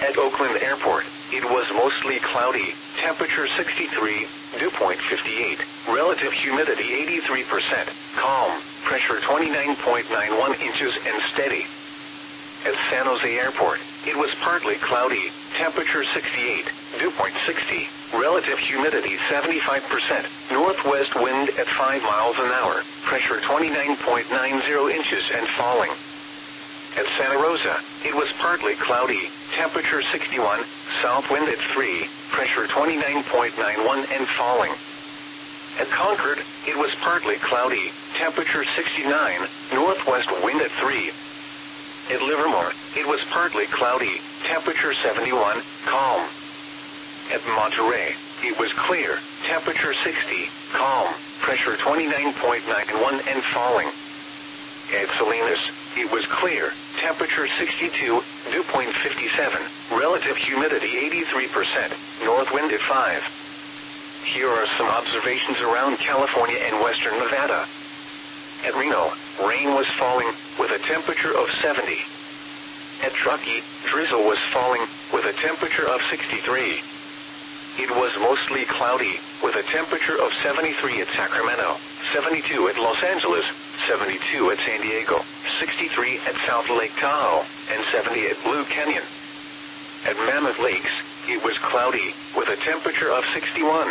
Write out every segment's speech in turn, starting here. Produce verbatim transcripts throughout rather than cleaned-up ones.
At Oakland Airport, it was mostly cloudy, temperature sixty-three, dew point fifty-eight, relative humidity eighty-three percent, calm, pressure twenty-nine point nine one inches and steady. At San Jose Airport, it was partly cloudy, temperature sixty-eight, dew point sixty, relative humidity seventy-five percent, northwest wind at five miles an hour, pressure twenty-nine point nine zero inches and falling. At Santa Rosa, it was partly cloudy, temperature sixty-one, south wind at three, pressure twenty-nine point nine one and falling. At Concord, it was partly cloudy, temperature sixty-nine, northwest wind at three. At Livermore, it was partly cloudy, temperature seventy-one, calm. At Monterey, it was clear, temperature sixty, calm, pressure twenty-nine point nine one and falling. At Salinas, it was clear, temperature sixty-two, dew point fifty-seven, relative humidity eighty-three percent, north wind at five. Here are some observations around California and western Nevada. At Reno, rain was falling, with a temperature of seventy. At Truckee, drizzle was falling, with a temperature of sixty-three. It was mostly cloudy, with a temperature of seventy-three at Sacramento, seventy-two at Los Angeles, seventy-two at San Diego, sixty-three at South Lake Tahoe, and seventy at Blue Canyon. At Mammoth Lakes, it was cloudy, with a temperature of sixty-one.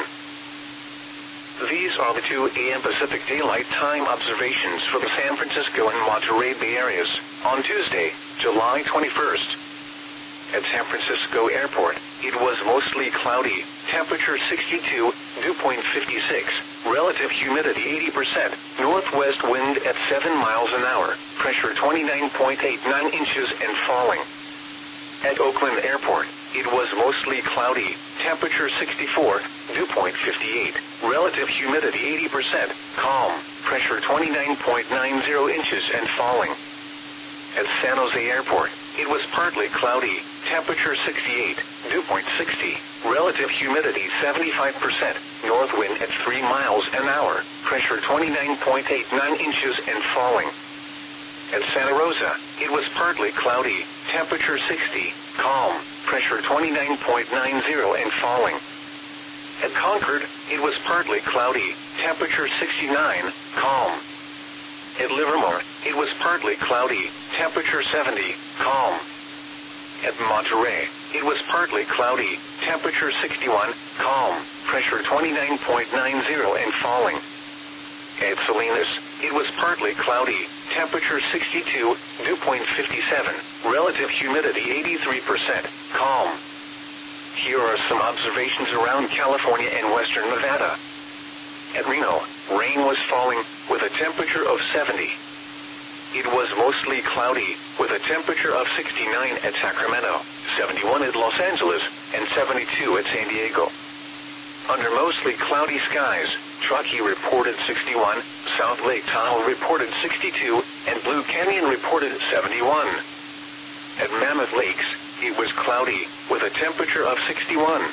These are the two A M Pacific Daylight Time observations for the San Francisco and Monterey Bay areas on Tuesday, July twenty-first. At San Francisco Airport, it was mostly cloudy, temperature sixty-two, dew point fifty-six, relative humidity eighty percent, northwest wind at seven miles an hour, pressure twenty-nine point eight nine inches and falling. At Oakland Airport, it was mostly cloudy, temperature sixty-four, dew point fifty-eight, relative humidity eighty percent, calm, pressure twenty-nine point nine zero inches and falling. At San Jose Airport, it was partly cloudy, temperature sixty-eight, dew point sixty, relative humidity seventy-five percent, north wind at three miles an hour, pressure twenty-nine point eight nine inches and falling. At Santa Rosa, it was partly cloudy, temperature sixty, calm, pressure twenty-nine point nine zero and falling. At Concord, it was partly cloudy, temperature sixty-nine, calm. At Livermore, it was partly cloudy, temperature seventy, calm. At Monterey, it was partly cloudy, temperature sixty-one, calm, pressure twenty-nine point nine zero and falling. At Salinas, it was partly cloudy, temperature sixty-two, dew point fifty-seven, relative humidity eighty-three percent, calm. Here are some observations around California and western Nevada. At Reno, rain was falling, with a temperature of seventy. It was mostly cloudy, with a temperature of sixty-nine at Sacramento, seventy-one at Los Angeles, and seventy-two at San Diego. Under mostly cloudy skies, Truckee reported sixty-one, South Lake Tahoe reported sixty-two, and Blue Canyon reported seventy-one. At Mammoth Lakes, it was cloudy, with a temperature of sixty-one.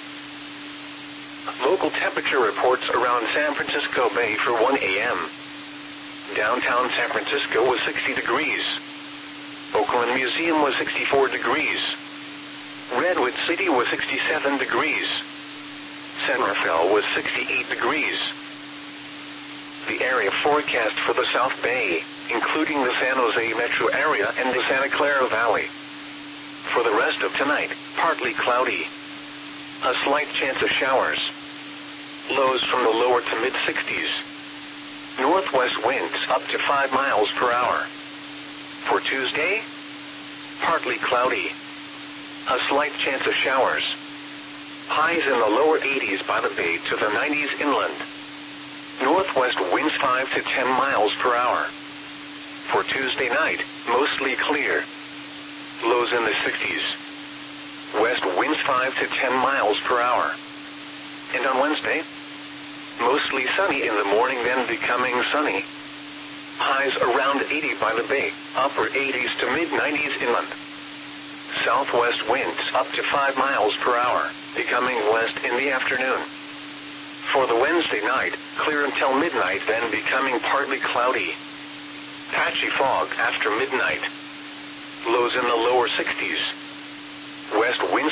Local temperature reports around San Francisco Bay for one A M Downtown San Francisco was sixty degrees. Oakland Museum was sixty-four degrees. Redwood City was sixty-seven degrees. San Rafael was sixty-eight degrees. The area forecast for the South Bay, including the San Jose metro area and the Santa Clara Valley. For the rest of tonight, partly cloudy. A slight chance of showers. Lows from the lower to mid-sixties. Northwest winds up to five miles per hour. For Tuesday, partly cloudy. A slight chance of showers. Highs in the lower eighties by the bay to the nineties inland. Northwest winds five to ten miles per hour. For Tuesday night, mostly clear. Lows in the sixties. West winds five to ten miles per hour. And on Wednesday, mostly sunny in the morning, then becoming sunny. Highs around eighty by the bay, upper eighties to mid-nineties inland. Southwest winds up to five miles per hour, becoming west in the afternoon. For the Wednesday night, clear until midnight, then becoming partly cloudy. Patchy fog after midnight. Lows in the lower sixties. West winds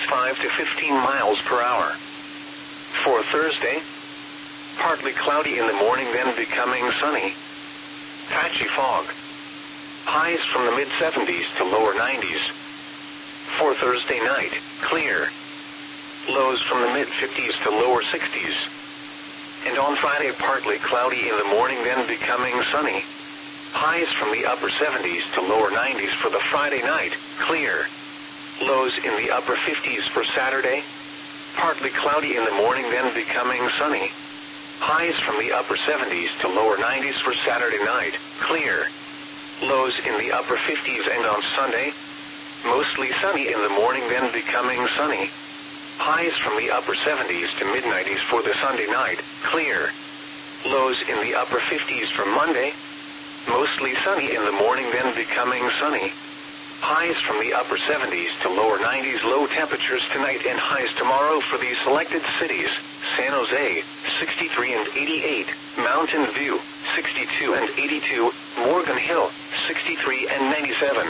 five to fifteen miles per hour. For Thursday, partly cloudy in the morning, then becoming sunny. Patchy fog. Highs from the mid seventies to lower nineties. For Thursday night, clear. Lows from the mid fifties to lower sixties. And on Friday, partly cloudy in the morning, then becoming sunny. Highs from the upper seventies to lower nineties for the Friday night, clear. Lows in the upper fifties for Saturday. Partly cloudy in the morning, then becoming sunny. Highs from the upper seventies to lower nineties for Saturday night, clear. Lows in the upper fifties, and on Sunday, mostly sunny in the morning, then becoming sunny. Highs from the upper seventies to mid nineties for the Sunday night, clear. Lows in the upper fifties for Monday, mostly sunny in the morning, then becoming sunny. Highs from the upper seventies to lower nineties. Low temperatures tonight and highs tomorrow for these selected cities: San Jose, sixty-three and eighty-eight, Mountain View, sixty-two and eighty-two, Morgan Hill, sixty-three and ninety-seven.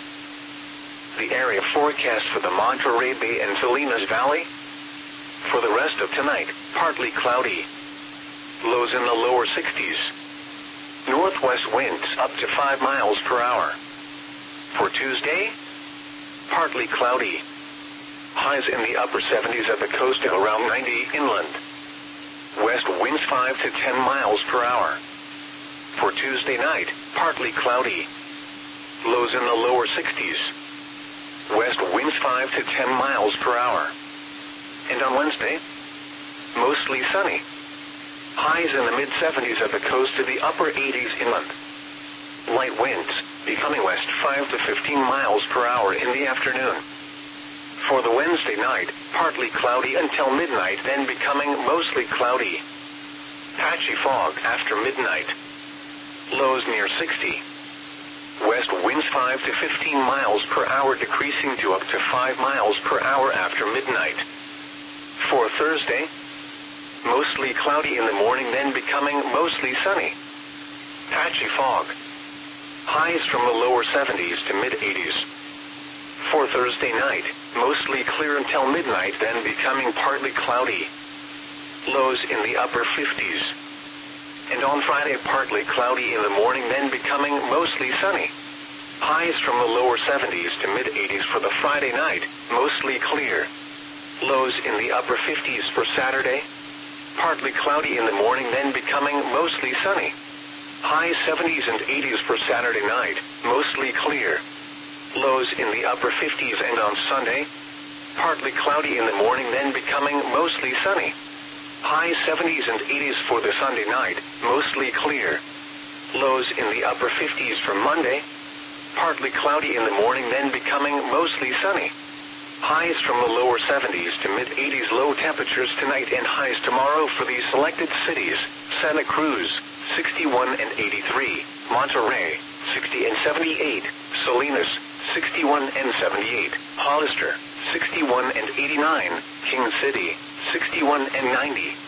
The area forecast for the Monterey Bay and Salinas Valley. For the rest of tonight, partly cloudy. Lows in the lower sixties. Northwest winds up to five miles per hour. For Tuesday, partly cloudy. Highs in the upper seventies at the coast and around ninety inland. West winds five to ten miles per hour. For Tuesday night, partly cloudy. Lows in the lower sixties. West winds five to ten miles per hour. And on Wednesday, mostly sunny. Highs in the mid seventies at the coast to the upper eighties inland. Light winds, becoming west five to fifteen miles per hour in the afternoon. For the Wednesday night, partly cloudy until midnight, then becoming mostly cloudy. Patchy fog after midnight. Lows near sixty. West winds five to fifteen miles per hour, decreasing to up to five miles per hour after midnight. For Thursday, mostly cloudy in the morning, then becoming mostly sunny. Patchy fog. Highs from the lower seventies to mid eighties. For Thursday night, mostly clear until midnight, then becoming partly cloudy. Lows in the upper fifties. And on Friday, partly cloudy in the morning, then becoming mostly sunny. Highs from the lower seventies to mid eighties for the Friday night, mostly clear. Lows in the upper fifties for Saturday. Partly cloudy in the morning, then becoming mostly sunny. Highs seventies and eighties for Saturday night, mostly clear. Lows in the upper fifties, and on Sunday, partly cloudy in the morning, then becoming mostly sunny. Highs seventies and eighties for the Sunday night, mostly clear. Lows in the upper fifties for Monday. Partly cloudy in the morning, then becoming mostly sunny. Highs from the lower seventies to mid eighties. Low temperatures tonight and highs tomorrow for these selected cities: Santa Cruz, sixty-one and eighty-three, Monterey, sixty and seventy-eight, Salinas, sixty-one and seventy-eight, Hollister, sixty-one and eighty-nine, King City, sixty-one and ninety.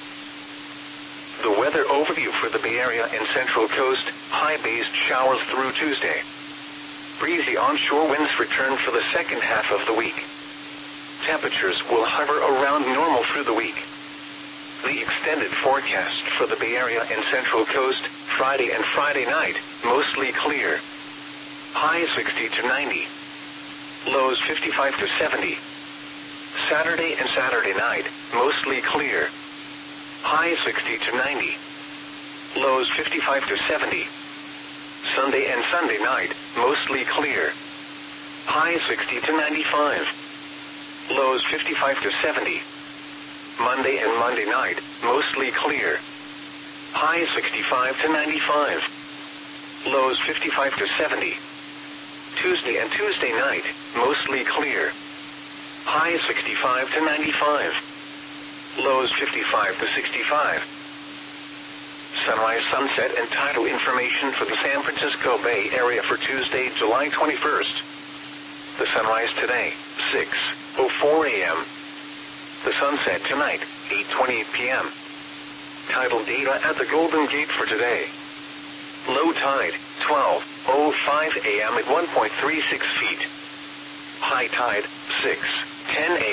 The weather overview for the Bay Area and Central Coast: high-based showers through Tuesday. Breezy onshore winds return for the second half of the week. Temperatures will hover around normal through the week. The extended forecast for the Bay Area and Central Coast: Friday and Friday night, mostly clear. High sixty to ninety. Lows fifty-five to seventy. Saturday and Saturday night, mostly clear. High sixty to ninety. Lows fifty-five to seventy. Sunday and Sunday night, mostly clear. High sixty to ninety-five. Lows fifty-five to seventy. Monday and Monday night, mostly clear. High sixty-five to ninety-five. Lows fifty-five to seventy. Tuesday and Tuesday night, mostly clear. High sixty-five to ninety-five. Lows fifty-five to sixty-five. Sunrise, sunset, and tidal information for the San Francisco Bay Area for Tuesday, July twenty-first. The sunrise today, six oh four a.m. The sunset tonight, eight twenty p.m. Tidal data at the Golden Gate for today. Low tide, twelve oh five a.m. at one point three six feet. High tide, six ten a.m.